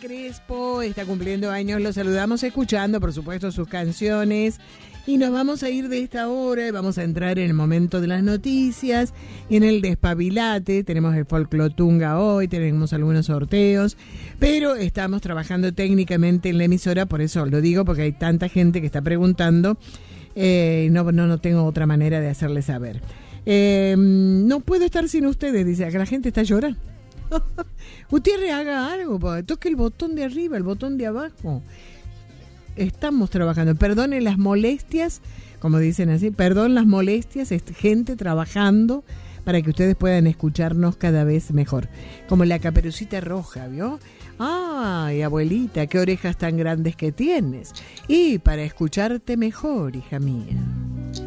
Crespo está cumpliendo años, lo saludamos escuchando, por supuesto, sus canciones. Y nos vamos a ir de esta hora y vamos a entrar en el momento de las noticias, en el despabilate. Tenemos el Folclotunga hoy, tenemos algunos sorteos, pero estamos trabajando técnicamente en la emisora, por eso lo digo, porque hay tanta gente que está preguntando. No tengo otra manera de hacerles saber. No puedo estar sin ustedes, dice, que la gente está llorando. Gutiérrez, haga algo, toque el botón de arriba, el botón de abajo. Estamos trabajando, perdonen las molestias, como dicen así, perdón las molestias, gente trabajando para que ustedes puedan escucharnos cada vez mejor. Como la Caperucita Roja, ¿vio? Ay, abuelita, qué orejas tan grandes que tienes. Y para escucharte mejor, hija mía.